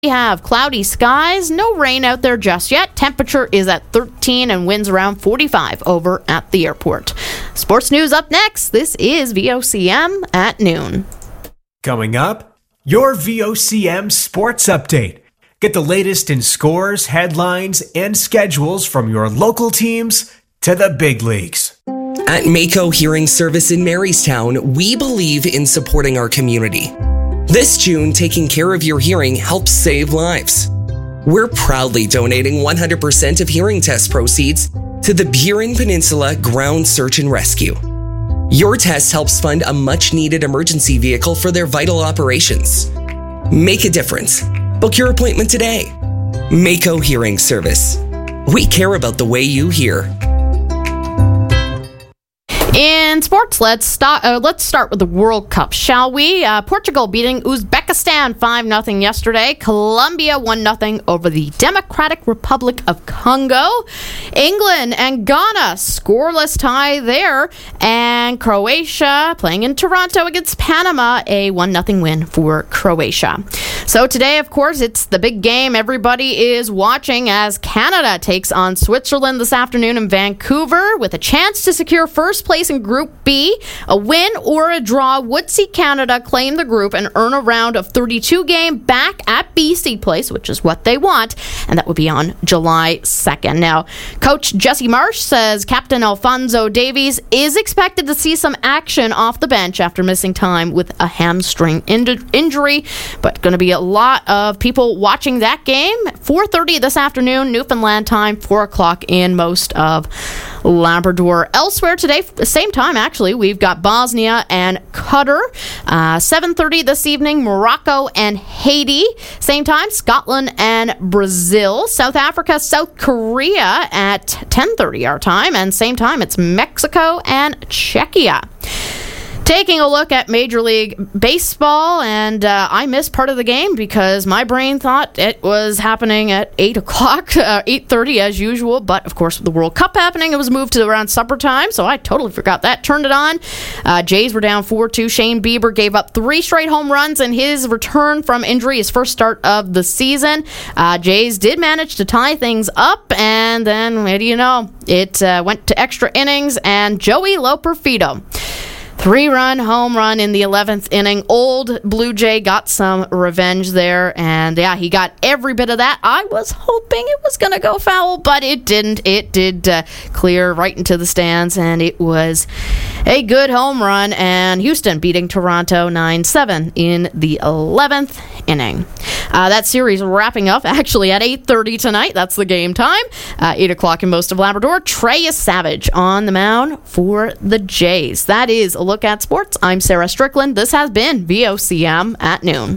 We have cloudy skies, no rain out there just yet. Temperature is at 13 and winds around 45 over at the airport. Sports news up next. This is VOCM at noon. Coming up, your VOCM Sports Update. Get the latest in scores, headlines, and schedules from your local teams to the big leagues. At Mako Hearing Service in Marystown, we believe in supporting our community. This June, taking care of your hearing helps save lives. We're proudly donating 100% of hearing test proceeds to the Burin Peninsula Ground Search and Rescue. Your test helps fund a much-needed emergency vehicle for their vital operations. Make a difference. Book your appointment today. Mako Hearing Service. We care about the way you hear. In sports, let's start with the World Cup, shall we? Portugal beating Uzbekistan 5-0 yesterday. Colombia 1-0 over the Democratic Republic of Congo. England and Ghana, scoreless tie there. And Croatia playing in Toronto against Panama, a 1-0 win for Croatia. So today, of course, it's the big game everybody is watching as Canada takes on Switzerland this afternoon in Vancouver with a chance to secure first place in Group B. A win or a draw would see Canada claim the group and earn a round of 32 game back at BC Place, which is what they want, and that would be on July 2nd. Now, Coach Jesse Marsh says Captain Alphonso Davies is expected to see some action off the bench after missing time with a hamstring injury, but going to be a lot of people watching that game. 4:30 this afternoon, Newfoundland time, 4 o'clock in most of Labrador. Elsewhere today, same time actually, we've got Bosnia and Qatar. 7:30 this evening, Morocco and Haiti. Same time, Scotland and Brazil. South Africa, South Korea at 10:30 our time. And same time, it's Mexico and Czechia. Taking a look at Major League Baseball, and I missed part of the game because my brain thought it was happening at 8 o'clock, 8:30 as usual, but of course with the World Cup happening, it was moved to around supper time, so I totally forgot that. Turned it on. Jays were down 4-2. Shane Bieber gave up 3 straight home runs in his return from injury, his first start of the season. Jays did manage to tie things up, and then, what do you know, it went to extra innings, and Joey Loperfido, 3-run home run in the 11th inning. Old Blue Jay got some revenge there, and yeah, he got every bit of that. I was hoping it was going to go foul, but it didn't. It did clear right into the stands, and it was a good home run, and Houston beating Toronto 9-7 in the 11th inning. That series wrapping up actually at 8:30 tonight. That's the game time. 8 o'clock in most of Labrador. Trey Savage on the mound for the Jays. That is a look at sports. I'm Sarah Strickland. This has been VOCM at noon.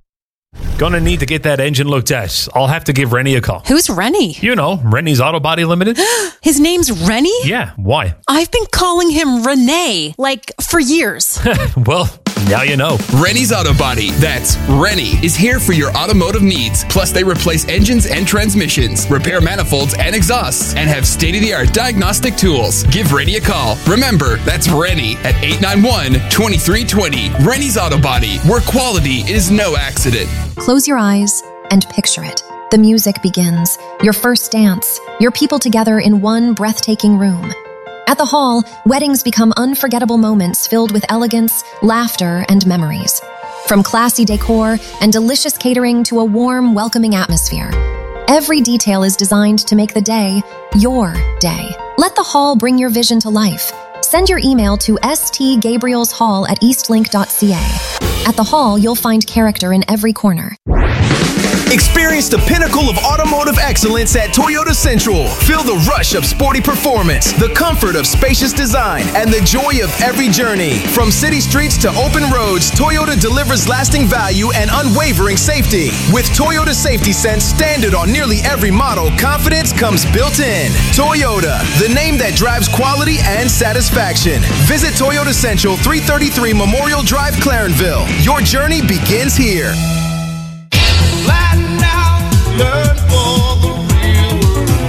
Gonna need to get that engine looked at. I'll have to give Rennie a call. Who's Rennie? You know, Rennie's Auto Body Limited. His name's Rennie? Yeah, why? I've been calling him Renee, for years. Well, now you know. Rennie's Auto Body, that's Rennie, is here for your automotive needs. Plus, they replace engines and transmissions, repair manifolds and exhausts, and have state-of-the-art diagnostic tools. Give Rennie a call. Remember, that's Rennie at 891-2320. Rennie's Auto Body, where quality is no accident. Close your eyes and picture it. The music begins, your first dance, your people together in one breathtaking room. At the Hall, weddings become unforgettable moments filled with elegance, laughter, and memories. From classy decor and delicious catering to a warm, welcoming atmosphere, every detail is designed to make the day your day. Let the Hall bring your vision to life. Send your email to stgabrielshall@eastlink.ca. At the Hall, you'll find character in every corner. Experience the pinnacle of automotive excellence at Toyota Central. Feel the rush of sporty performance, the comfort of spacious design, and the joy of every journey. From city streets to open roads, Toyota delivers lasting value and unwavering safety. With Toyota Safety Sense standard on nearly every model, confidence comes built in. Toyota, the name that drives quality and satisfaction. Visit Toyota Central, 333 Memorial Drive, Clarenville. Your journey begins here. Get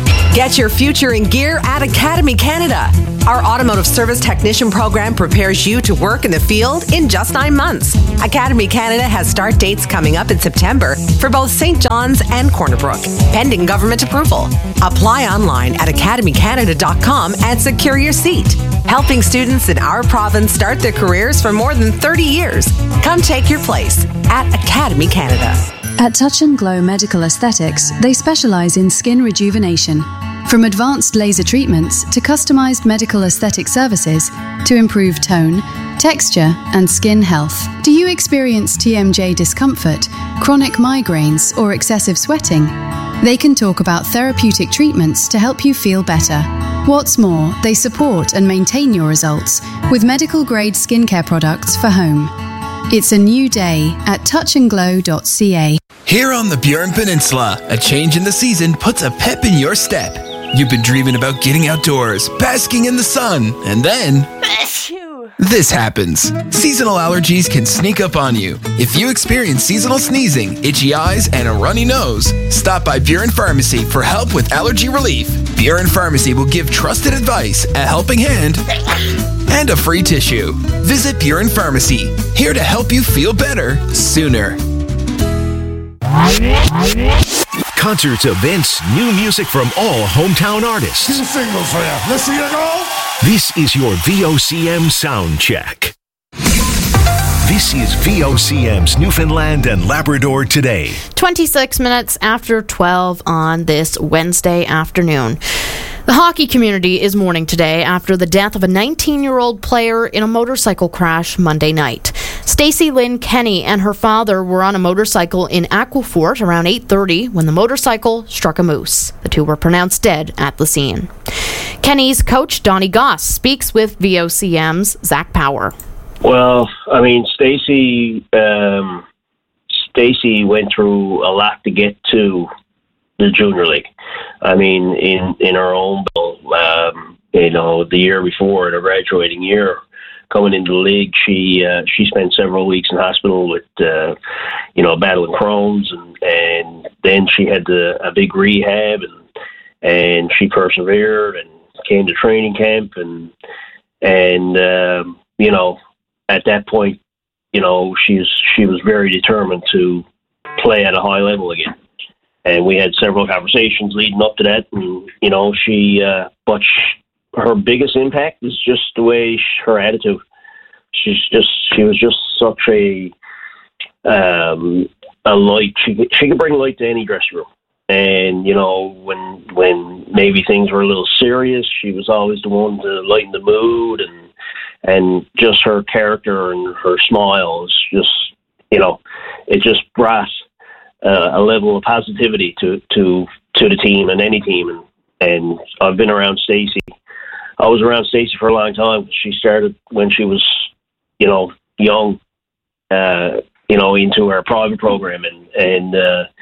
Get your future in gear at Academy Canada. Our automotive service technician program prepares you to work in the field in just 9 months. Academy Canada has start dates coming up in September for both St. John's and Corner Brook, pending government approval. Apply online at academycanada.com and secure your seat. Helping students in our province start their careers for more than 30 years. Come take your place at Academy Canada. At Touch and Glow Medical Aesthetics, they specialize in skin rejuvenation. From advanced laser treatments to customized medical aesthetic services to improve tone, texture, and skin health. Do you experience TMJ discomfort, chronic migraines, or excessive sweating? They can talk about therapeutic treatments to help you feel better. What's more, they support and maintain your results with medical-grade skincare products for home. It's a new day at touchandglow.ca. Here on the Burin Peninsula, a change in the season puts a pep in your step. You've been dreaming about getting outdoors, basking in the sun, and then this happens. Seasonal allergies can sneak up on you. If you experience seasonal sneezing, itchy eyes, and a runny nose, stop by Burin Pharmacy for help with allergy relief. Burin Pharmacy will give trusted advice, a helping hand, and a free tissue. Visit Burin Pharmacy, here to help you feel better sooner. Concerts, events, new music from all hometown artists. 2 singles for you. Let's see you go. This is your VOCM sound check. This is VOCM's Newfoundland and Labrador Today. 26 minutes after 12 on this Wednesday afternoon. The hockey community is mourning today after the death of a 19-year-old player in a motorcycle crash Monday night. Stacey Lynn Kenny and her father were on a motorcycle in Aquafort around 8:30 when the motorcycle struck a moose. The two were pronounced dead at the scene. Kenny's coach, Donnie Goss, speaks with VOCM's Zach Power. Well, I mean, Stacey went through a lot to get to the junior league. I mean, in her own bill, the year before, in her graduating year, coming into the league, she spent several weeks in hospital with, battling Crohn's, and then she had a big rehab, and she persevered and came to training camp, and at that point, she was very determined to play at a high level again. And we had several conversations leading up to that, and but her biggest impact is just the way her attitude. She was just such a light. She could bring light to any dressing room. And when maybe things were a little serious, she was always the one to lighten the mood, and just her character and her smile is just it just brought a level of positivity to the team and any team. And I've been around Stacey. I was around Stacey for a long time. She started when she was, young, into our private program, and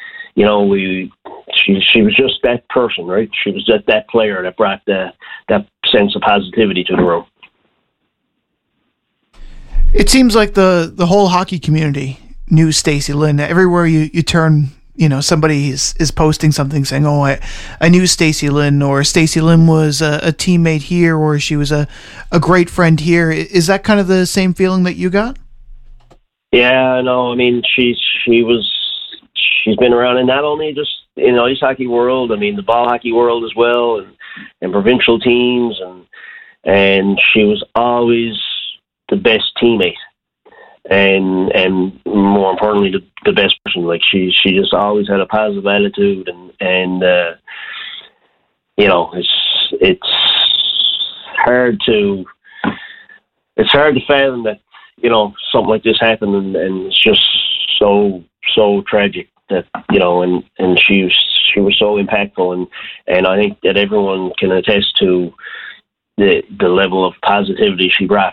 she was just that person, right? She was just that player that brought that sense of positivity to the room. It seems like the whole hockey community knew Stacey Lynn. Everywhere you turn, somebody is posting something saying, "Oh, I knew Stacey Lynn," or "Stacey Lynn was a teammate here," or "She was a great friend here." Is that kind of the same feeling that you got? Yeah, no. I mean, she's been around, and not only just in the ice hockey world. I mean, the ball hockey world as well, and provincial teams, and she was always the best teammate. And more importantly, the best person. Like she just always had a positive attitude, and it's hard to fathom that something like this happened, and it's just so tragic that and she was so impactful, and I think that everyone can attest to the level of positivity she brought.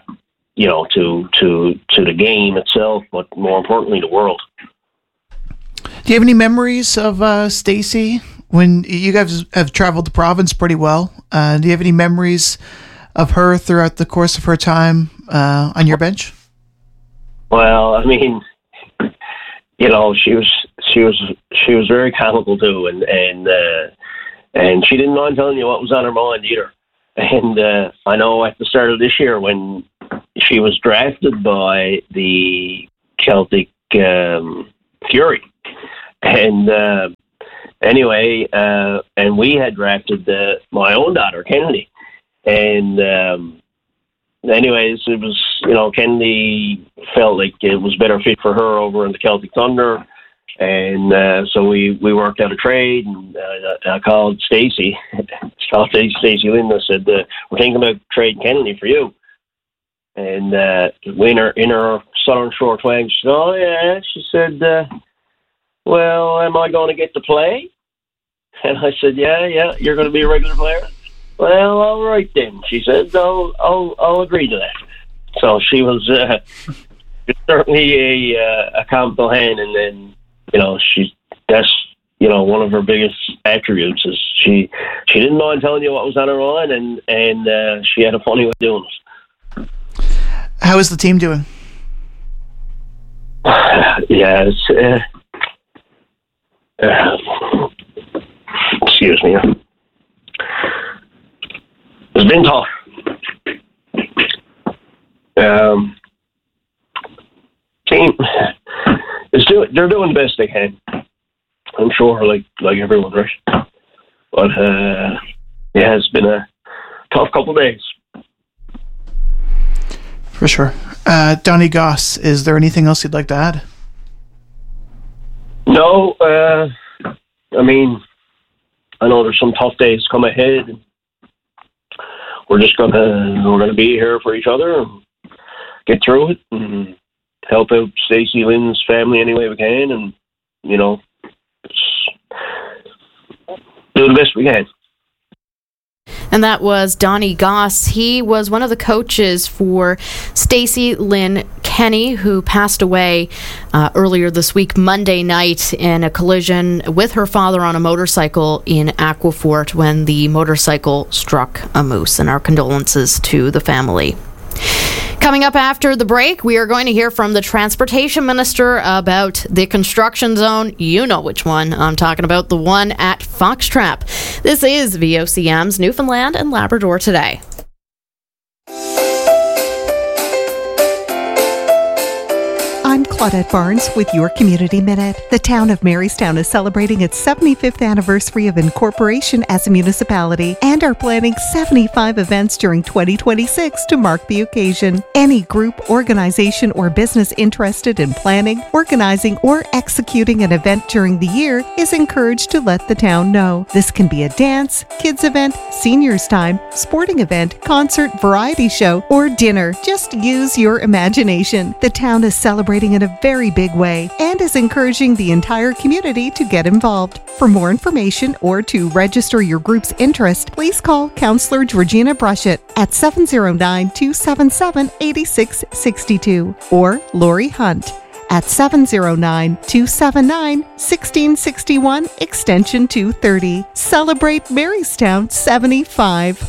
To the game itself, but more importantly, the world. Do you have any memories of Stacey when you guys have traveled the province pretty well? Do you have any memories of her throughout the course of her time on your bench? Well, I mean, she was very comical too, And she didn't mind telling you what was on her mind either. And I know at the start of this year when she was drafted by the Celtic Fury. And anyway, and we had drafted my own daughter, Kennedy. And anyways, it was, Kennedy felt like it was better fit for her over in the Celtic Thunder. And so we worked out a trade, and I called Stacey. Stacey Lynn. I said, we're thinking about trading Kennedy for you. And in her Southern Shore twang, she said, oh, yeah. She said, well, am I going to get to play? And I said, yeah, you're going to be a regular player? Well, all right then. She said, I'll agree to that. So she was certainly a capital hand, and then, that's one of her biggest attributes is she didn't mind telling you what was on her mind, and she had a funny way of doing it. How is the team doing? Yeah, excuse me. It's been tough. Team they're doing the best they can. I'm sure, like everyone, right? But yeah, it's been a tough couple of days. For sure. Donnie Goss, is there anything else you'd like to add? No. I mean, I know there's some tough days come ahead. We're just gonna be here for each other and get through it and help out Stacey Lynn's family any way we can, and do the best we can. And that was Donnie Goss. He was one of the coaches for Stacey Lynn Kenny, who passed away earlier this week, Monday night, in a collision with her father on a motorcycle in Aquafort when the motorcycle struck a moose. And our condolences to the family. Coming up after the break, we are going to hear from the Transportation Minister about the construction zone. You know which one I'm talking about, the one at Foxtrap. This is VOCM's Newfoundland and Labrador Today. I'm Claudette Barnes with your Community Minute. The town of Marystown is celebrating its 75th anniversary of incorporation as a municipality and are planning 75 events during 2026 to mark the occasion. Any group, organization, or business interested in planning, organizing, or executing an event during the year is encouraged to let the town know. This can be a dance, kids event, seniors time, sporting event, concert, variety show, or dinner. Just use your imagination. The town is celebrating in a very big way and is encouraging the entire community to get involved. For more information or to register your group's interest, please call Councillor Georgina Brushett at 709-277-8662 or Lori Hunt at 709-279-1661 extension 230. Celebrate Marystown 75.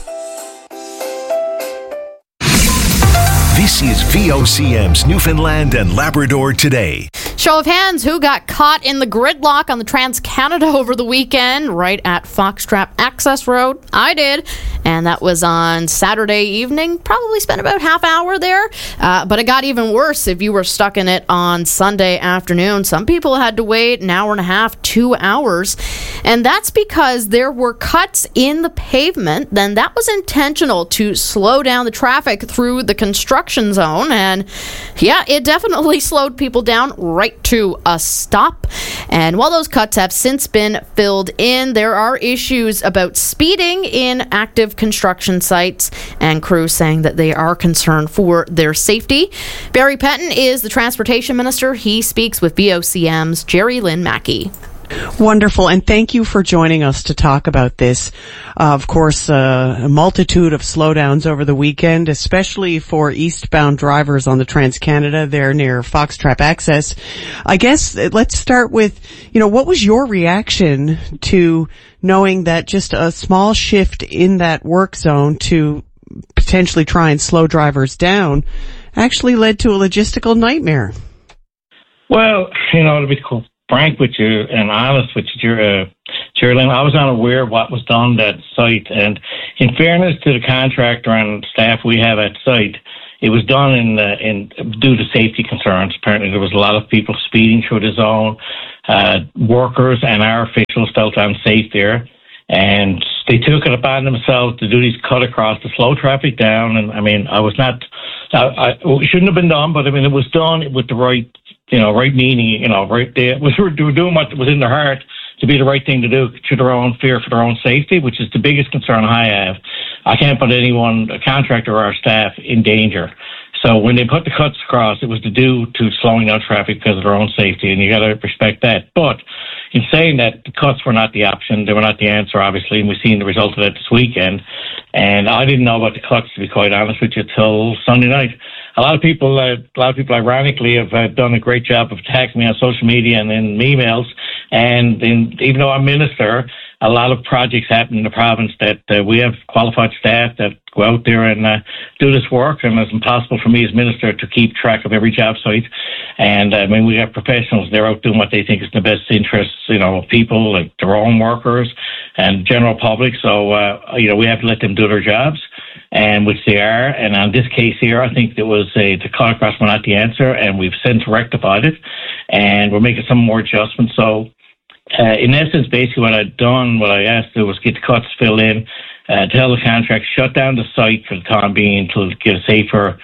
This is VOCM's Newfoundland and Labrador Today. Show of hands, who got caught in the gridlock on the Trans-Canada over the weekend right at Foxtrap Access Road? I did, and that was on Saturday evening. Probably spent about half hour there, but it got even worse if you were stuck in it on Sunday afternoon. Some people had to wait an hour and a half, 2 hours, and that's because there were cuts in the pavement. Then that was intentional to slow down the traffic through the construction zone, and yeah, it definitely slowed people down right to a stop. And while those cuts have since been filled in, there are issues about speeding in active construction sites, and crews saying that they are concerned for their safety. Barry Penton is the Transportation Minister. He speaks with VOCM's Jerry Lynn Mackey. Wonderful, and thank you for joining us to talk about this. Of course, a multitude of slowdowns over the weekend, especially for eastbound drivers on the Trans-Canada there near Foxtrap Access. I guess let's start with, what was your reaction to knowing that just a small shift in that work zone to potentially try and slow drivers down actually led to a logistical nightmare? Well, to be cool. Frank with you and honest with you, Geraldine, I was unaware of what was done at site, and in fairness to the contractor and staff we have at site, it was done due to safety concerns. Apparently, there was a lot of people speeding through the zone. Workers and our officials felt unsafe there, and they took it upon themselves to do these cut across to slow traffic down. And I mean, it shouldn't have been done, but I mean, it was done with the right, right meaning. They were doing what was in their heart to be the right thing to do to their own fear for their own safety, which is the biggest concern I have. I can't put anyone, a contractor or our staff, in danger. So when they put the cuts across, it was to slowing down traffic because of their own safety, and you got to respect that. But in saying that, the cuts were not the option; they were not the answer, obviously, and we've seen the result of that this weekend. And I didn't know about the cuts, to be quite honest with you, till Sunday night. A lot of people, ironically, have done a great job of attacking me on social media and in emails. And even though I'm minister, a lot of projects happen in the province that we have qualified staff that go out there and do this work, and it's impossible for me as minister to keep track of every job site. And I mean, we have professionals, they're out doing what they think is in the best interests, of people, like their own workers and general public. So, we have to let them do their jobs, and which they are. And on this case here, I think there was the cut across were not the answer, and we've since rectified it, and we're making some more adjustments. So, in essence, basically what I asked to was get the cuts filled in, tell the contract, shut down the site for the time being to get a safer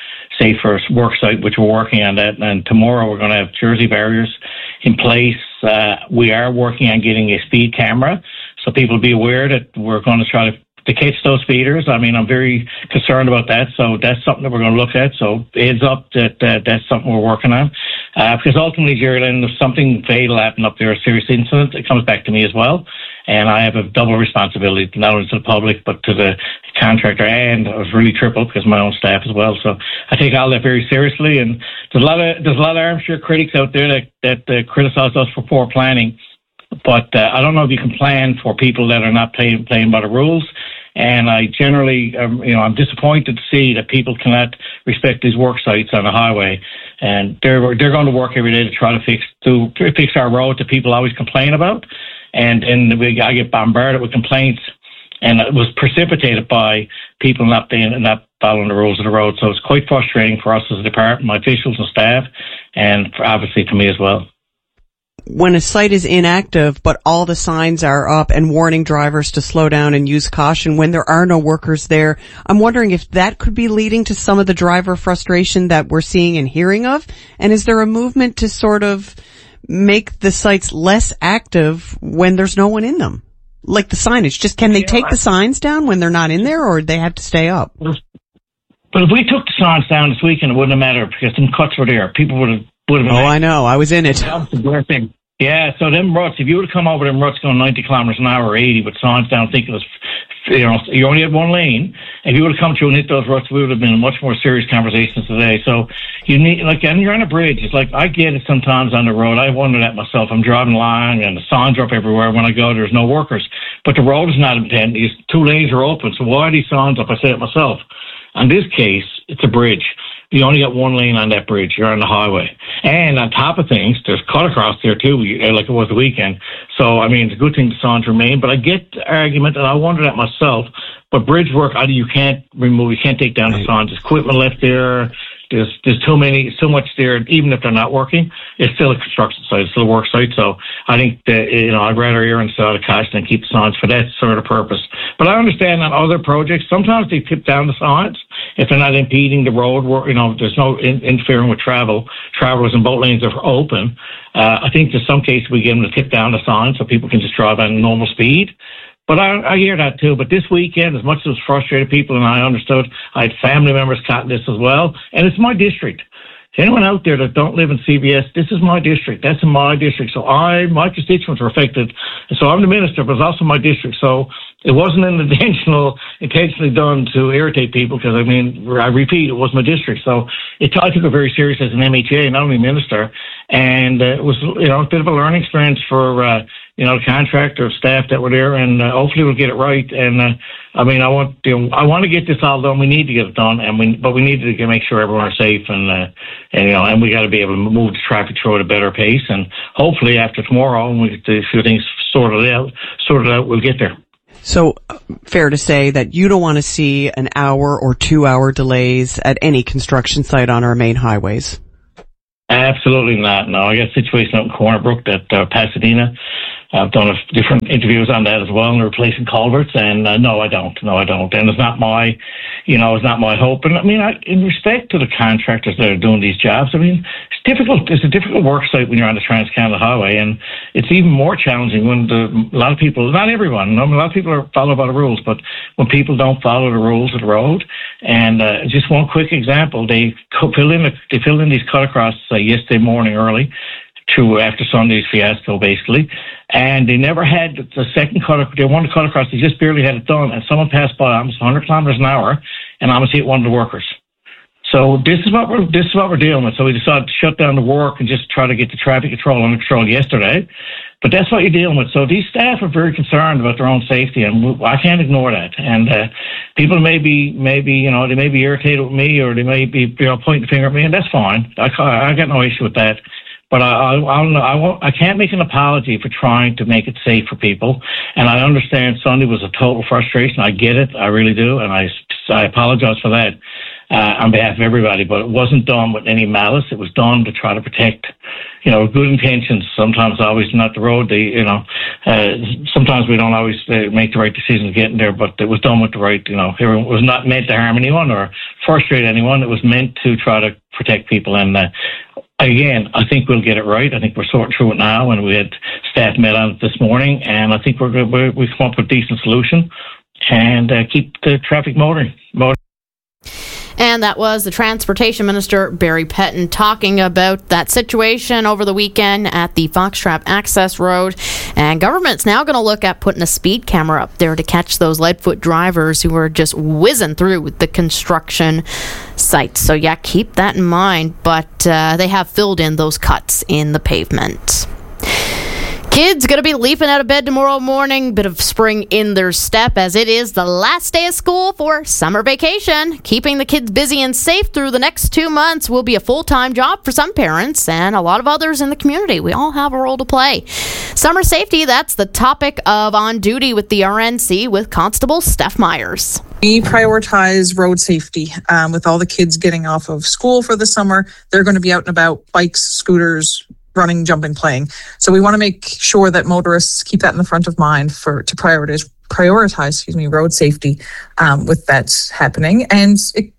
work site, which we're working on that. And tomorrow we're going to have Jersey barriers in place. We are working on getting a speed camera, so people be aware that we're going to try to catch those speeders. I mean, I'm very concerned about that, so that's something that we're going to look at. So heads up that's something we're working on. Because ultimately, Geraldine, if something fatal happened up there, a serious incident, it comes back to me as well. And I have a double responsibility, not only to the public, but to the contractor, and it was really triple because of my own staff as well. So I take all that very seriously. And there's a lot of armchair critics out there that criticize us for poor planning. But I don't know if you can plan for people that are not playing by the rules. And I generally, I'm disappointed to see that people cannot respect these work sites on the highway. And they're going to work every day to try to fix our road that people always complain about. And I get bombarded with complaints, and it was precipitated by people not following the rules of the road. So it's quite frustrating for us as a department, my officials and staff, and obviously to me as well. When a site is inactive, but all the signs are up and warning drivers to slow down and use caution when there are no workers there, I'm wondering if that could be leading to some of the driver frustration that we're seeing and hearing of. And is there a movement to sort of make the sites less active when there's no one in them? Like the signage, can they take the signs down when they're not in there, or they have to stay up? But if we took the signs down this weekend, it wouldn't have mattered because them cuts were there. People would have been. Oh, I know. I was in it. Yeah, so them ruts, if you would have come over them ruts going 90 kilometers an hour or 80 with signs down thinking it was, you only had one lane, if you would have come through and hit those ruts, we would have been in much more serious conversations today. So you need, and you're on a bridge. It's like, I get it sometimes on the road. I wonder that myself. I'm driving along and the signs are up everywhere. When I go, there's no workers. But the road is not intended. These two lanes are open. So why are these signs up? I said it myself. In this case, it's a bridge. You only got one lane on that bridge. You're on the highway. And on top of things, there's cut across there too, like it was the weekend. So, I mean, it's a good thing the signs remain. But I get the argument, and I wonder that myself. But bridge work, you can't take down the signs. There's equipment left there. There's so much there, even if they're not working. It's still a construction site. It's still a work site. So I think that, I'd rather err on the side of caution and keep the signs for that sort of purpose. But I understand on other projects, sometimes they tip down the signs if they're not impeding the road, there's no interfering with travel. Travelers and boat lanes are open. I think in some cases we get them to tip down the signs so people can just drive at normal speed. But I hear that too. But this weekend, as much as it was frustrated people, and I understood, I had family members caught this as well. And it's my district. Anyone out there that don't live in CBS, this is my district. That's in my district. So my constituents were affected. And so I'm the minister, but it's also my district. So it wasn't intentionally done to irritate people because, I repeat, it was my district. So I took it very serious as an MHA, not only minister. And it was, a bit of a learning experience for, the contractor, staff that were there, and hopefully we'll get it right. And I want to get this all done. We need to get it done, but we need to make sure everyone is safe, and we got to be able to move the traffic through at a better pace. And hopefully after tomorrow, when we get a few things sorted sort it out, we'll get there. So, fair to say that you don't want to see an hour or 2 hour delays at any construction site on our main highways? Absolutely not. No, I got a situation out in Corner Brook at Pasadena. I've done different interviews on that as well, and replacing culverts. And no, I don't. And it's not my, it's not my hope. And I mean, in respect to the contractors that are doing these jobs, I mean, it's difficult. It's a difficult work site when you're on the Trans-Canada Highway, and it's even more challenging when a lot of people, not everyone, a lot of people are follow by the rules, but when people don't follow the rules of the road. And just one quick example, they filled in these cut across yesterday morning early, after Sunday's fiasco, basically, and they never had the second cut. They wanted to cut across. They just barely had it done, and someone passed by almost 100 kilometers an hour, and almost hit one of the workers. So this is what we're dealing with. So we decided to shut down the work and just try to get the traffic control under control yesterday. But that's what you're dealing with. So these staff are very concerned about their own safety, and I can't ignore that. And people may be irritated with me, or they may be pointing the finger at me, and that's fine. I got no issue with that. But I can't make an apology for trying to make it safe for people. And I understand Sunday was a total frustration. I get it. I really do. And I apologize for that on behalf of everybody. But it wasn't done with any malice. It was done to try to protect, good intentions. Sometimes always not the road. Sometimes we don't always make the right decisions getting there. But it was done with the right, it was not meant to harm anyone or frustrate anyone. It was meant to try to protect people. And again, I think we'll get it right. I think we're sorting through it now, and we had staff met on it this morning, and I think we've come up with a decent solution and keep the traffic motoring. And that was the Transportation Minister, Barry Petton, talking about that situation over the weekend at the Foxtrap Access Road. And government's now going to look at putting a speed camera up there to catch those Leadfoot drivers who are just whizzing through the construction site. So, yeah, keep that in mind. But they have filled in those cuts in the pavement. Kids going to be leaping out of bed tomorrow morning. Bit of spring in their step as it is the last day of school for summer vacation. Keeping the kids busy and safe through the next 2 months will be a full-time job for some parents and a lot of others in the community. We all have a role to play. Summer safety, that's the topic of On Duty with the RNC with Constable Steph Myers. We prioritize road safety with all the kids getting off of school for the summer. They're going to be out and about, bikes, scooters, running, jumping, playing. So we want to make sure that motorists keep that in the front of mind to prioritize road safety with that happening. And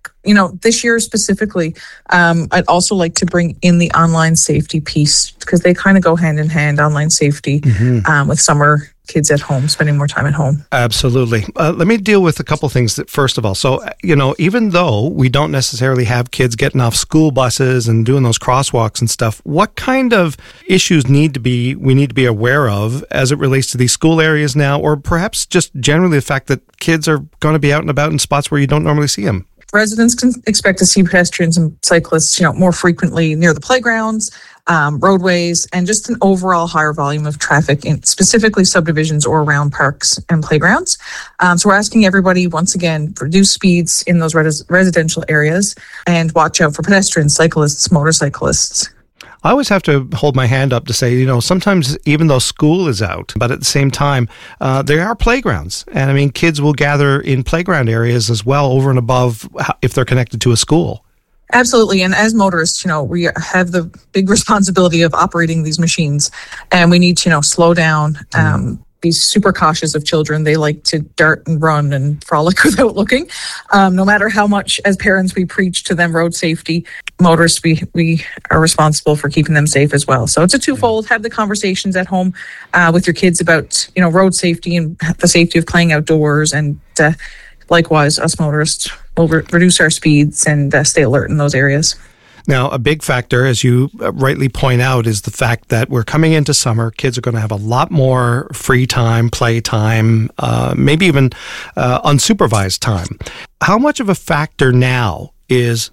this year specifically, I'd also like to bring in the online safety piece because they kind of go hand in hand, online safety with summer kids at home, spending more time at home. Absolutely. Let me deal with a couple things first of all. So, even though we don't necessarily have kids getting off school buses and doing those crosswalks and stuff, what kind of issues we need to be aware of as it relates to these school areas now, or perhaps just generally the fact that kids are going to be out and about in spots where you don't normally see them? Residents can expect to see pedestrians and cyclists, more frequently near the playgrounds, roadways, and just an overall higher volume of traffic in specifically subdivisions or around parks and playgrounds. So we're asking everybody, once again, reduce speeds in those residential areas and watch out for pedestrians, cyclists, motorcyclists. I always have to hold my hand up to say, sometimes even though school is out, but at the same time, there are playgrounds. And I mean, kids will gather in playground areas as well, over and above if they're connected to a school. Absolutely. And as motorists, we have the big responsibility of operating these machines, and we need to, slow down, be super cautious of children. They like to dart and run and frolic without looking. No matter how much as parents we preach to them road safety, motorists, we are responsible for keeping them safe as well. So it's a twofold. Have the conversations at home with your kids about, road safety and the safety of playing outdoors. And likewise, us motorists will reduce our speeds and stay alert in those areas. Now, a big factor, as you rightly point out, is the fact that we're coming into summer. Kids are going to have a lot more free time, play time, maybe even unsupervised time. How much of a factor now is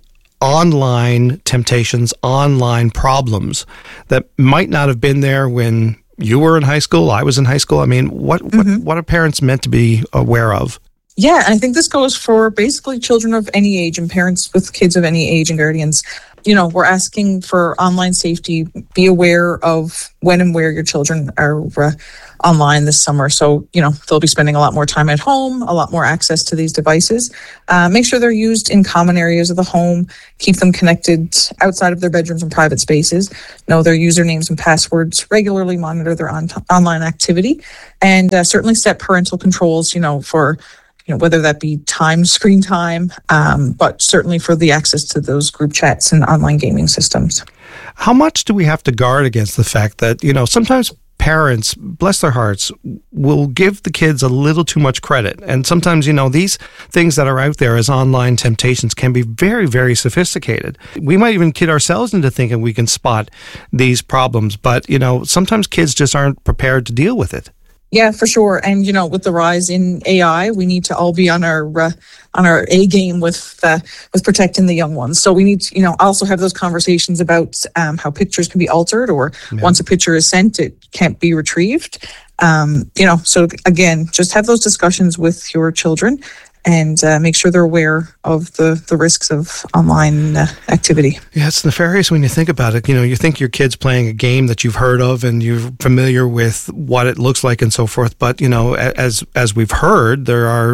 online temptations, online problems that might not have been there when you were in high school, I was in high school? I mean, what are parents meant to be aware of? Yeah, and I think this goes for basically children of any age and parents with kids of any age and guardians. We're asking for online safety. Be aware of when and where your children are online this summer. So, they'll be spending a lot more time at home, a lot more access to these devices. Make sure they're used in common areas of the home. Keep them connected outside of their bedrooms and private spaces. Know their usernames and passwords. Regularly monitor their online activity. And certainly set parental controls, for whether that be screen time, but certainly for the access to those group chats and online gaming systems. How much do we have to guard against the fact that, sometimes parents, bless their hearts, will give the kids a little too much credit. And sometimes, these things that are out there as online temptations can be very, very sophisticated. We might even kid ourselves into thinking we can spot these problems, but, sometimes kids just aren't prepared to deal with it. Yeah, for sure. And, with the rise in AI, we need to all be on our A game with protecting the young ones. So we need to, also have those conversations about how pictures can be altered, or once a picture is sent, it can't be retrieved. So again, just have those discussions with your children and make sure they're aware of the risks of online activity. Yeah, it's nefarious when you think about it. You think your kid's playing a game that you've heard of and you're familiar with what it looks like and so forth. But, as we've heard, there are,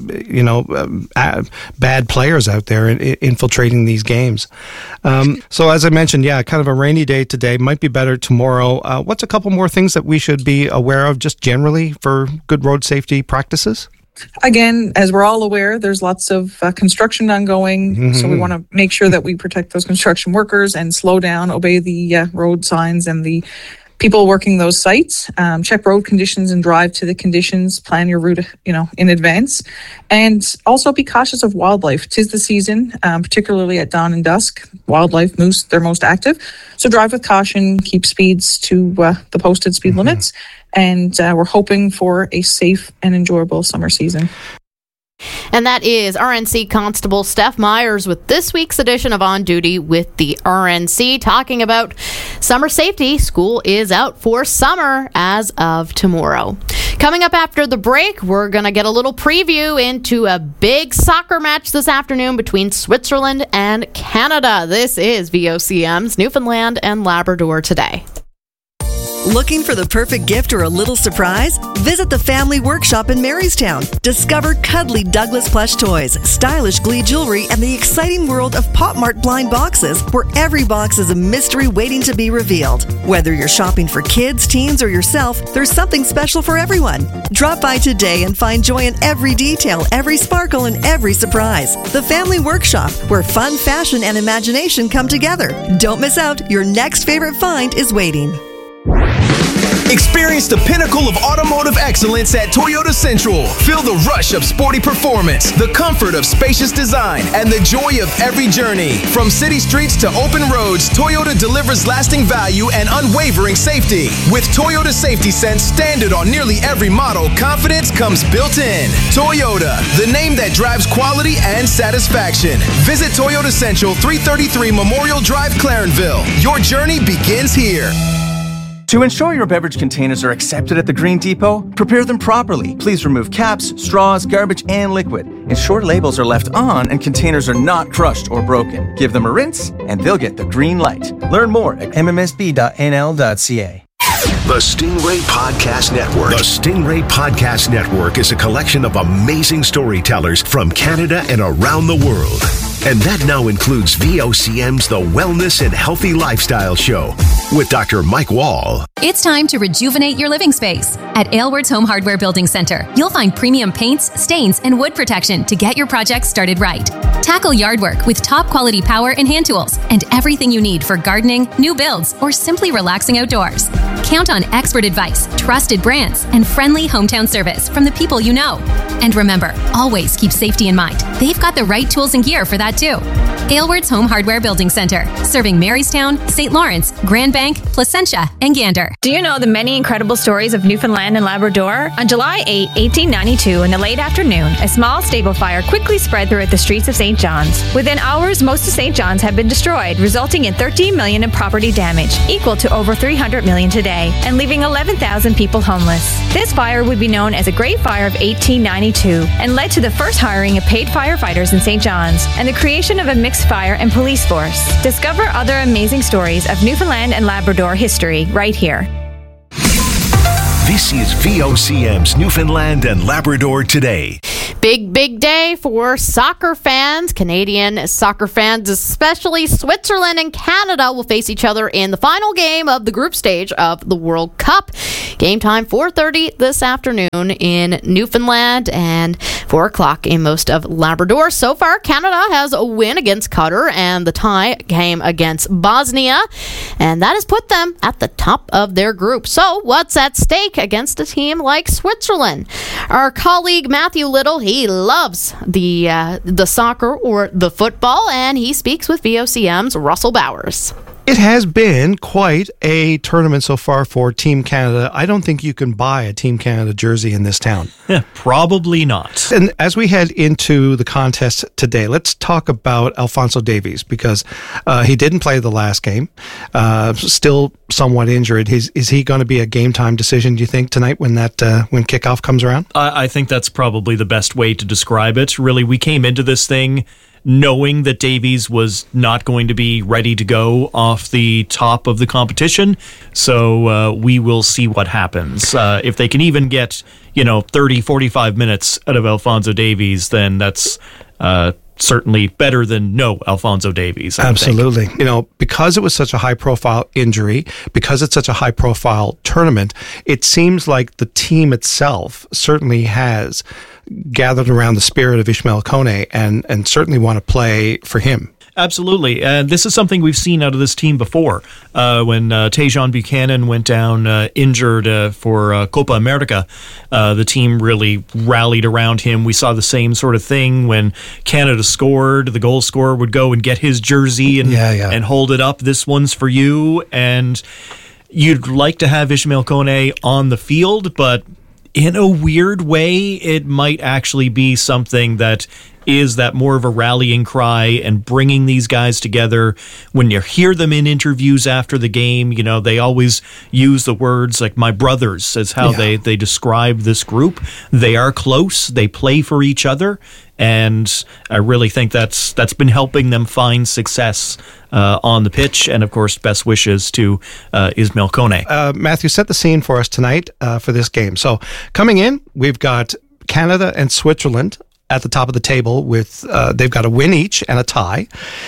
bad players out there infiltrating these games. So as I mentioned, kind of a rainy day today, might be better tomorrow. What's a couple more things that we should be aware of just generally for good road safety practices? Again, as we're all aware, there's lots of construction ongoing, so we want to make sure that we protect those construction workers and slow down, obey the road signs and the people working those sites. Check road conditions and drive to the conditions. Plan your route, in advance, and also be cautious of wildlife. 'Tis the season, particularly at dawn and dusk. Wildlife, moose, they're most active. So drive with caution. Keep speeds to the posted speed limits. And we're hoping for a safe and enjoyable summer season. And that is RNC Constable Steph Myers with this week's edition of On Duty with the RNC, talking about summer safety. School is out for summer as of tomorrow. Coming up after the break, we're going to get a little preview into a big soccer match this afternoon between Switzerland and Canada. This is VOCM's Newfoundland and Labrador Today. Looking for the perfect gift or a little surprise? Visit the Family Workshop in Marystown. Discover cuddly Douglas plush toys, stylish Glee jewelry, and the exciting world of Pop Mart blind boxes, where every box is a mystery waiting to be revealed. Whether you're shopping for kids, teens, or yourself, there's something special for everyone. Drop by today and find joy in every detail, every sparkle, and every surprise. The Family Workshop, where fun, fashion, and imagination come together. Don't miss out. Your next favorite find is waiting. Experience the pinnacle of automotive excellence at Toyota Central. Feel the rush of sporty performance, the comfort of spacious design, and the joy of every journey. From city streets to open roads, Toyota delivers lasting value and unwavering safety. With Toyota Safety Sense standard on nearly every model, confidence comes built in. Toyota, the name that drives quality and satisfaction. Visit Toyota Central, 333 Memorial Drive, Clarenville. Your journey begins here. To ensure your beverage containers are accepted at the Green Depot, prepare them properly. Please remove caps, straws, garbage, and liquid. Ensure labels are left on and containers are not crushed or broken. Give them a rinse and they'll get the green light. Learn more at mmsb.nl.ca. The Stingray Podcast Network. The Stingray Podcast Network is a collection of amazing storytellers from Canada and around the world. And that now includes VOCM's The Wellness and Healthy Lifestyle Show with Dr. Mike Wall. It's time to rejuvenate your living space. At Aylward's Home Hardware Building Center, you'll find premium paints, stains, and wood protection to get your project started right. Tackle yard work with top quality power and hand tools and everything you need for gardening, new builds, or simply relaxing outdoors. Count on expert advice, trusted brands, and friendly hometown service from the people you know. And remember, always keep safety in mind. They've got the right tools and gear for that too. Aylward's Home Hardware Building Center, serving Marystown, St. Lawrence, Grand Bank, Placentia, and Gander. Do you know the many incredible stories of Newfoundland and Labrador? On July 8, 1892, in the late afternoon, a small stable fire quickly spread throughout the streets of St. John's. Within hours, most of St. John's had been destroyed, resulting in $13 million in property damage, equal to over $300 million today, and leaving 11,000 people homeless. This fire would be known as the Great Fire of 1892 and led to the first hiring of paid firefighters in St. John's and the creation of a mixed fire and police force. Discover other amazing stories of Newfoundland and Labrador history right here. This is VOCM's Newfoundland and Labrador Today. Big day for soccer fans. Canadian soccer fans, especially Switzerland and Canada, will face each other in the final game of the group stage of the World Cup. Game time 4:30 this afternoon in Newfoundland and 4 o'clock in most of Labrador. So far, Canada has a win against Qatar and the tie game against Bosnia, and that has put them at the top of their group. So what's at stake against a team like Switzerland? Our colleague Matthew Little, he loves the soccer or the football, and he speaks with VOCM's Russell Bowers. It has been quite a tournament so far for Team Canada. I don't think you can buy a Team Canada jersey in this town. Probably not. And as we head into the contest today, let's talk about Alphonso Davies, because he didn't play the last game, still somewhat injured. Is he going to be a game time decision, do you think, tonight when kickoff comes around? I think that's probably the best way to describe it. Really, we came into this thing knowing that Davies was not going to be ready to go off the top of the competition. So we will see what happens. If they can even get, 30, 45 minutes out of Alphonso Davies, then that's certainly better than no Alphonso Davies. Absolutely. Because it was such a high-profile injury, because it's such a high-profile tournament, it seems like the team itself certainly has gathered around the spirit of Ishmael Kone and certainly want to play for him. Absolutely. And this is something we've seen out of this team before. When Tajon Buchanan went down injured for Copa America, the team really rallied around him. We saw the same sort of thing when Canada scored. The goal scorer would go and get his jersey and hold it up. This one's for you. And you'd like to have Ishmael Kone on the field, but in a weird way, it might actually be something that is that more of a rallying cry and bringing these guys together. When you hear them in interviews after the game, they always use the words like my brothers as how they describe this group. They are close. They play for each other. And I really think that's been helping them find success on the pitch. And, of course, best wishes to Ishmael Kone. Matthew, set the scene for us tonight for this game. So coming in, we've got Canada and Switzerland at the top of the table with they've got a win each and a tie.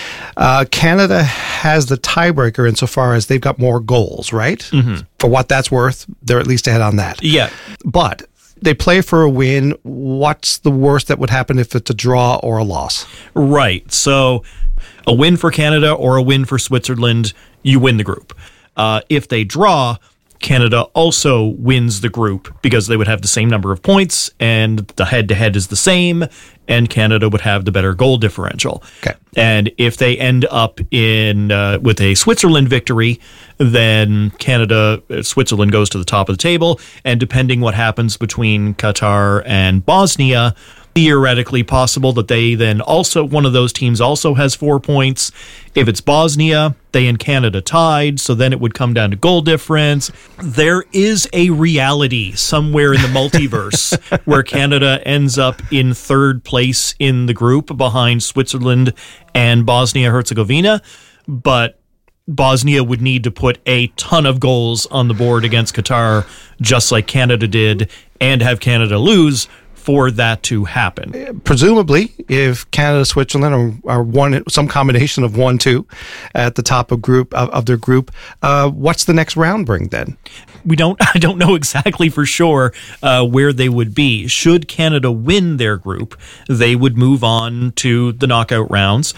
Canada has the tiebreaker insofar as they've got more goals, right? Mm-hmm. For what that's worth, they're at least ahead on that. Yeah. But they play for a win. What's the worst that would happen if it's a draw or a loss? Right. So a win for Canada or a win for Switzerland, you win the group. If they draw, Canada also wins the group because they would have the same number of points and the head-to-head is the same, and Canada would have the better goal differential. Okay. And if they end up in with a Switzerland victory, then Switzerland goes to the top of the table, and depending what happens between Qatar and Bosnia, theoretically possible that they then also, one of those teams also has 4 points. If it's Bosnia, they and Canada tied, so then it would come down to goal difference. There is a reality somewhere in the multiverse where Canada ends up in third place in the group behind Switzerland and Bosnia-Herzegovina, but Bosnia would need to put a ton of goals on the board against Qatar, just like Canada did, and have Canada lose for that to happen. Presumably, if Canada, Switzerland are one, some combination of 1-2 at the top of their group, what's the next round bring then? I don't know exactly for sure where they would be. Should Canada win their group, they would move on to the knockout rounds.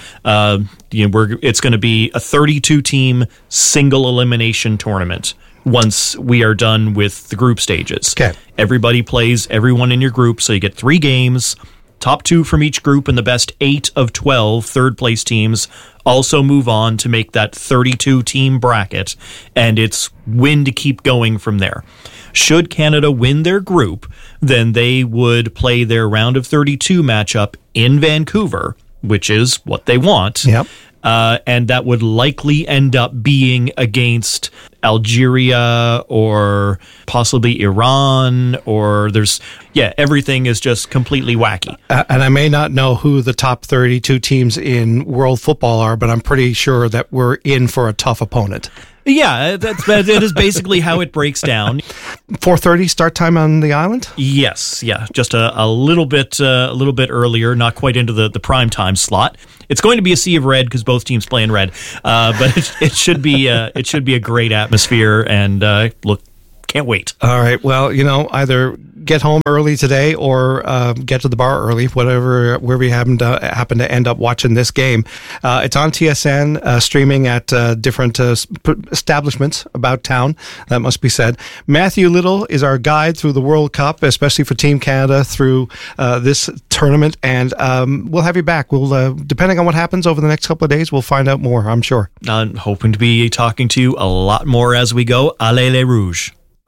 It's going to be a 32-team single elimination tournament once we are done with the group stages. Okay. Everybody plays everyone in your group, so you get 3 games. Top 2 from each group and the best 8 of 12 third-place teams also move on to make that 32-team bracket, and it's win to keep going from there. Should Canada win their group, then they would play their round of 32 matchup in Vancouver, which is what they want. Yep. And that would likely end up being against Algeria or possibly Iran, or everything is just completely wacky. And I may not know who the top 32 teams in world football are, but I'm pretty sure that we're in for a tough opponent. Yeah, it is basically how it breaks down. 4:30 start time on the island? Yes, yeah, just a little bit earlier, not quite into the prime time slot. It's going to be a sea of red because both teams play in red, but it should be a great atmosphere, and look, can't wait. All right, well, either get home early today or get to the bar early, where we happen to end up watching this game. It's on TSN, streaming at different establishments about town, that must be said. Matthew Little is our guide through the World Cup, especially for Team Canada through this tournament, and we'll have you back. We'll, depending on what happens over the next couple of days, we'll find out more, I'm sure. I'm hoping to be talking to you a lot more as we go. Allez les Rouges.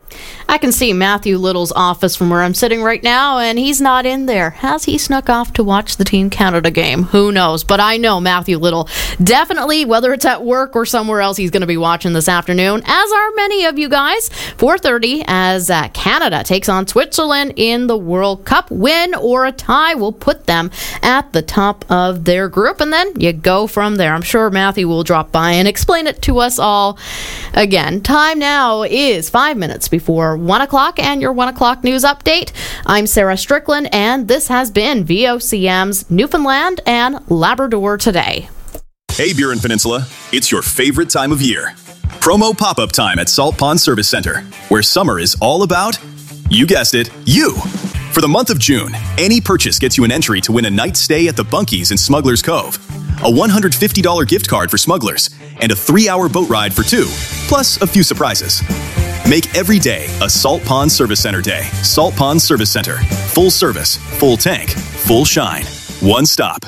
I can see Matthew Little's office from where I'm sitting right now, and he's not in there. Has he snuck off to watch the Team Canada game? Who knows? But I know Matthew Little definitely, whether it's at work or somewhere else, he's going to be watching this afternoon, as are many of you guys. 4:30 as Canada takes on Switzerland in the World Cup. Win or a tie will put them at the top of their group, and then you go from there. I'm sure Matthew will drop by and explain it to us all again. Time now is 5 minutes before 1 o'clock, and your 1 o'clock news update. I'm Sarah Strickland, and this has been VOCM's Newfoundland and Labrador Today. Hey, Burin Peninsula, it's your favorite time of year. Promo pop-up time at Salt Pond Service Center, where summer is all about, you guessed it, you. For the month of June, any purchase gets you an entry to win a night stay at the Bunkies in Smuggler's Cove, a $150 gift card for Smugglers, and a 3-hour boat ride for 2, plus a few surprises. Make every day a Salt Pond Service Center day. Salt Pond Service Center. Full service, full tank, full shine. One stop.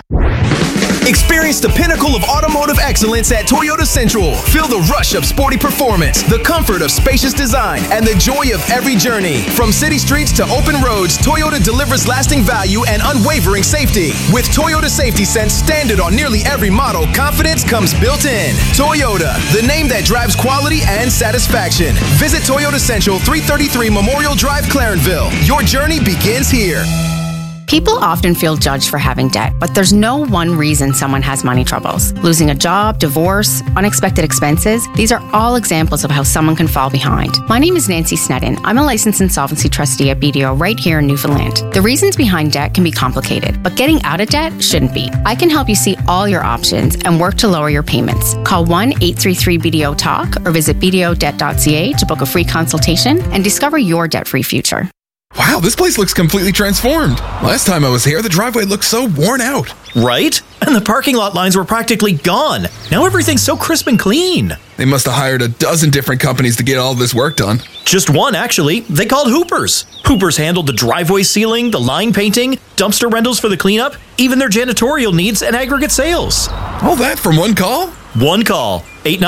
Experience the pinnacle of automotive excellence at Toyota Central. Feel the rush of sporty performance, the comfort of spacious design, and the joy of every journey. From city streets to open roads, Toyota delivers lasting value and unwavering safety. With Toyota Safety Sense standard on nearly every model, confidence comes built in. Toyota, the name that drives quality and satisfaction. Visit Toyota Central, 333 Memorial Drive, Clarenville. Your journey begins here. People often feel judged for having debt, but there's no one reason someone has money troubles. Losing a job, divorce, unexpected expenses, these are all examples of how someone can fall behind. My name is Nancy Snedden. I'm a licensed insolvency trustee at BDO right here in Newfoundland. The reasons behind debt can be complicated, but getting out of debt shouldn't be. I can help you see all your options and work to lower your payments. Call 1-833-BDO-TALK or visit bdodebt.ca to book a free consultation and discover your debt-free future. Wow, this place looks completely transformed. Last time I was here, the driveway looked so worn out. Right? And the parking lot lines were practically gone. Now everything's so crisp and clean. They must have hired a dozen different companies to get all this work done. Just one, actually. They called Hoopers. Hoopers handled the driveway sealing, the line painting, dumpster rentals for the cleanup, even their janitorial needs and aggregate sales. All that from one call? One call.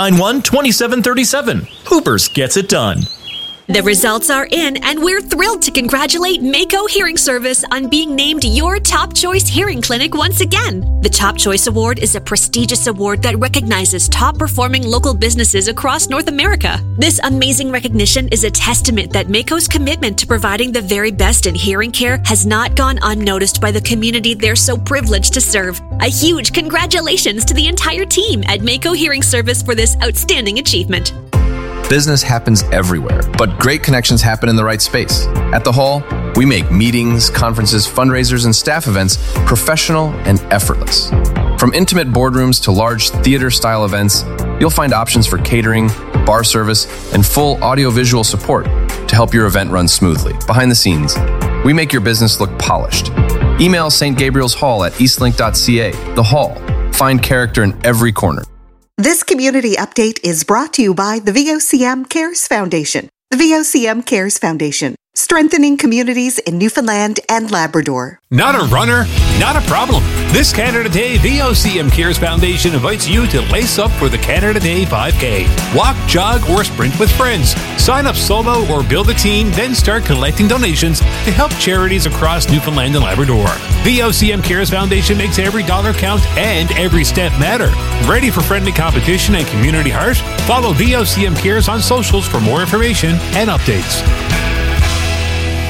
891-2737. Hoopers gets it done. The results are in, and we're thrilled to congratulate Mako Hearing Service on being named your Top Choice Hearing Clinic once again. The Top Choice Award is a prestigious award that recognizes top-performing local businesses across North America. This amazing recognition is a testament that Mako's commitment to providing the very best in hearing care has not gone unnoticed by the community they're so privileged to serve. A huge congratulations to the entire team at Mako Hearing Service for this outstanding achievement. Business happens everywhere, but great connections happen in the right space. At the Hall, we make meetings, conferences, fundraisers, and staff events professional and effortless. From intimate boardrooms to large theater-style events, you'll find options for catering, bar service, and full audiovisual support to help your event run smoothly. Behind the scenes, we make your business look polished. Email St. Gabriel's Hall at eastlink.ca. The Hall. Find character in every corner. This community update is brought to you by the VOCM Cares Foundation. The VOCM Cares Foundation, strengthening communities in Newfoundland and Labrador. Not a runner? Not a problem. This Canada Day, VOCM Cares Foundation invites you to lace up for the Canada Day 5K. Walk, jog, or sprint with friends. Sign up solo or build a team, then start collecting donations to help charities across Newfoundland and Labrador. VOCM Cares Foundation makes every dollar count and every step matter. Ready for friendly competition and community heart? Follow VOCM Cares on socials for more information and updates.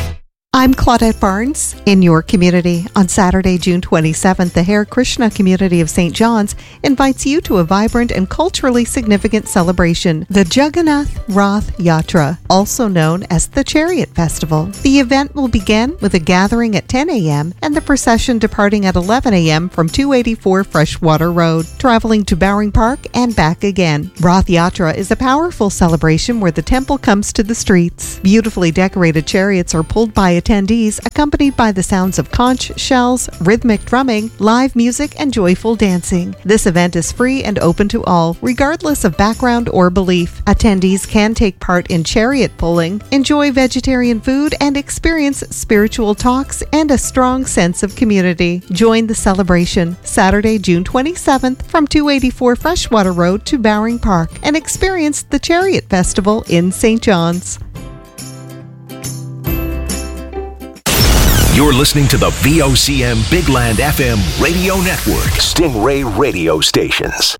I'm Claudette Barnes in your community. On Saturday, June 27th, the Hare Krishna community of St. John's invites you to a vibrant and culturally significant celebration, the Jagannath Rath Yatra, also known as the Chariot Festival. The event will begin with a gathering at 10 a.m. and the procession departing at 11 a.m. from 284 Freshwater Road, traveling to Bowring Park and back again. Rath Yatra is a powerful celebration where the temple comes to the streets. Beautifully decorated chariots are pulled by attendees, accompanied by the sounds of conch shells, rhythmic drumming, live music, and joyful dancing. This event is free and open to all, regardless of background or belief. Attendees can take part in chariot pulling, enjoy vegetarian food, and experience spiritual talks and a strong sense of community. Join the celebration Saturday, June 27th from 284 Freshwater Road to Bowring Park and experience the Chariot Festival in St. John's. You're listening to the VOCM Bigland FM radio network, Stingray radio stations.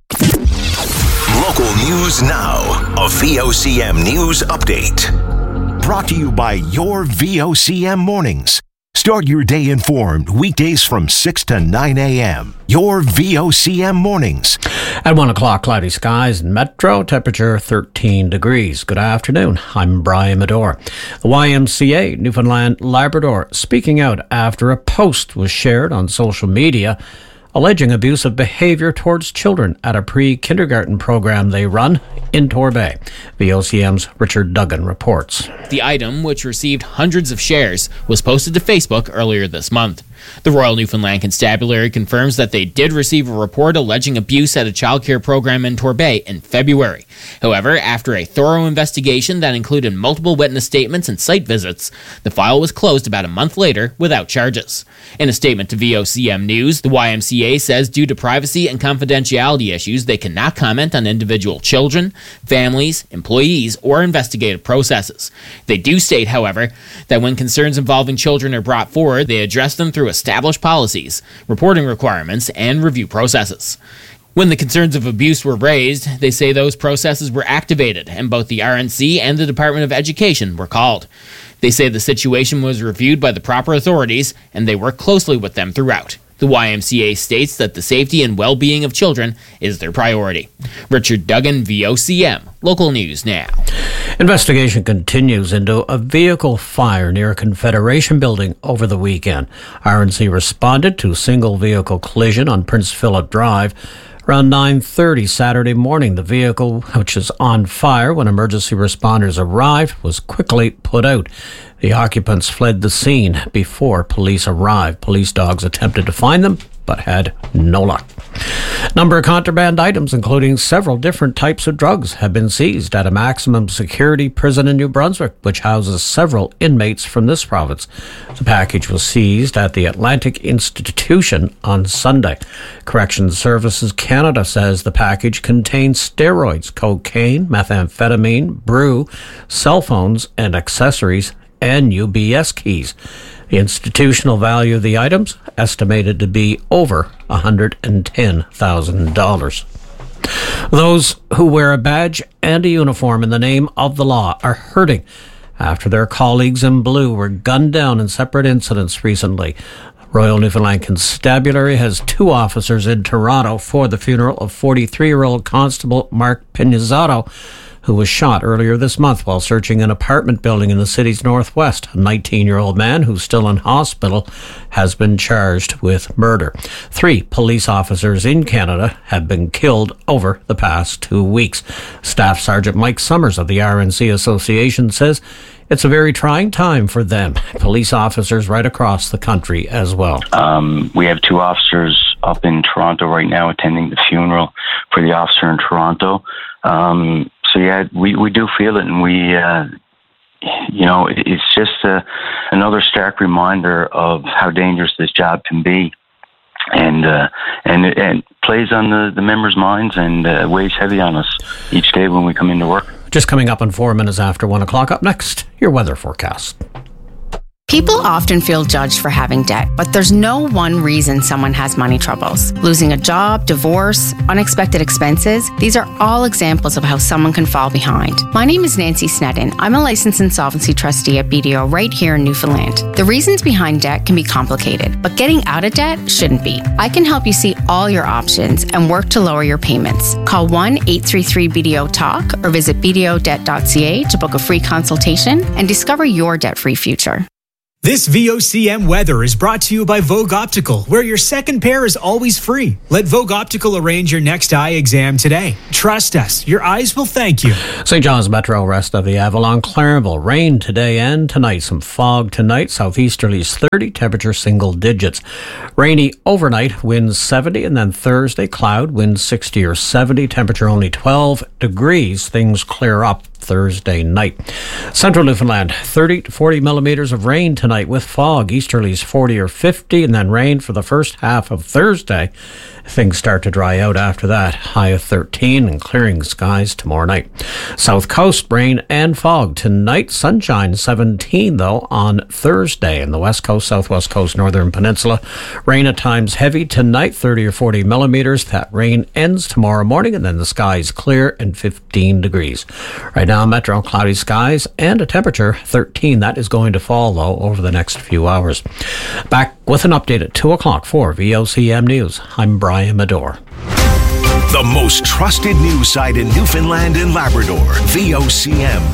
Local news now, a VOCM news update. Brought to you by your VOCM mornings. Start your day informed weekdays from 6 to 9 a.m. Your VOCM mornings. At 1 o'clock, cloudy skies in Metro, temperature 13 degrees. Good afternoon. I'm Brian Medore. The YMCA, Newfoundland Labrador, speaking out after a post was shared on social media alleging abusive behaviour towards children at a pre-kindergarten program they run in Torbay. VOCM's Richard Duggan reports. The item, which received hundreds of shares, was posted to Facebook earlier this month. The Royal Newfoundland Constabulary confirms that they did receive a report alleging abuse at a childcare program in Torbay in February. However, after a thorough investigation that included multiple witness statements and site visits, the file was closed about a month later without charges. In a statement to VOCM News, the YMCA says due to privacy and confidentiality issues, they cannot comment on individual children, families, employees, or investigative processes. They do state, however, that when concerns involving children are brought forward, they address them through established policies, reporting requirements, and review processes. When the concerns of abuse were raised, they say those processes were activated, and both the RNC and the Department of Education were called. They say the situation was reviewed by the proper authorities, and they work closely with them throughout. The YMCA states that the safety and well-being of children is their priority. Richard Duggan, VOCM. Local news now. Investigation continues into a vehicle fire near a Confederation building over the weekend. RNC responded to a single vehicle collision on Prince Philip Drive. Around 9:30 Saturday morning, the vehicle, which is on fire when emergency responders arrived, was quickly put out. The occupants fled the scene before police arrived. Police dogs attempted to find them, but had no luck. Number of contraband items, including several different types of drugs, have been seized at a maximum security prison in New Brunswick, which houses several inmates from this province. The package was seized at the Atlantic Institution on Sunday. Corrections Services Canada says the package contains steroids, cocaine, methamphetamine, brew, cell phones and accessories, and UBS keys. The institutional value of the items estimated to be over $110,000. Those who wear a badge and a uniform in the name of the law are hurting after their colleagues in blue were gunned down in separate incidents recently. Royal Newfoundland Constabulary has 2 officers in Toronto for the funeral of 43-year-old Constable Mark Pinizzato, who was shot earlier this month while searching an apartment building in the city's northwest. A 19-year-old man who's still in hospital has been charged with murder. 3 police officers in Canada have been killed over the past 2 weeks. Staff Sergeant Mike Summers of the RNC Association says it's a very trying time for them. Police officers right across the country as well. We have 2 officers up in Toronto right now attending the funeral for the officer in Toronto. So yeah, we do feel it, and we, it's just another stark reminder of how dangerous this job can be, and it plays on the members' minds and weighs heavy on us each day when we come into work. Just coming up in 4 minutes after 1 o'clock. Up next, your weather forecast. People often feel judged for having debt, but there's no one reason someone has money troubles. Losing a job, divorce, unexpected expenses, these are all examples of how someone can fall behind. My name is Nancy Snedden. I'm a licensed insolvency trustee at BDO right here in Newfoundland. The reasons behind debt can be complicated, but getting out of debt shouldn't be. I can help you see all your options and work to lower your payments. Call 1-833-BDO-TALK or visit bdodebt.ca to book a free consultation and discover your debt-free future. This VOCM weather is brought to you by Vogue Optical, where your second pair is always free. Let Vogue Optical arrange your next eye exam today. Trust us, your eyes will thank you. St. John's Metro, rest of the Avalon, Clareville. Rain today and tonight. Some fog tonight. Southeasterlies 30, temperature single digits. Rainy overnight, winds 70, and then Thursday, cloud, winds 60 or 70, temperature only 12 degrees. Things clear up Thursday night. Central Newfoundland, 30 to 40 millimeters of rain tonight with fog. Easterlies 40 or 50, and then rain for the first half of Thursday. Things start to dry out after that. High of 13 and clearing skies tomorrow night. South Coast, rain and fog tonight. Sunshine 17, though, on Thursday. In the West Coast, Southwest Coast, Northern Peninsula. Rain at times heavy tonight, 30 or 40 millimeters. That rain ends tomorrow morning, and then the skies clear and 15 degrees. Right now, Metro, cloudy skies and a temperature 13. That is going to fall, though, over the next few hours. Back with an update at 2 o'clock for VOCM News. I'm Brian Medore. The most trusted news site in Newfoundland and Labrador, VOCM.